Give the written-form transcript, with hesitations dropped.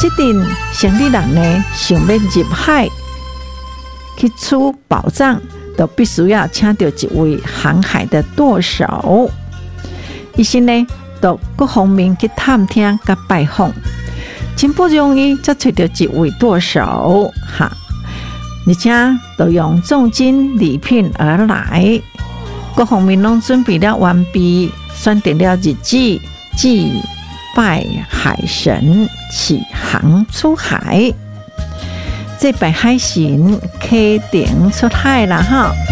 这阵生理人呢，想要入海去取宝藏，就必须要请到一位航海的舵手。于是呢，就各方面去探听甲拜访，真不容易才找到一位舵手哈，而且都用重金礼品而来，各方面拢准备了完毕，选定了日子，祭拜海神，起航出海。这拜海神启程出海啦哈。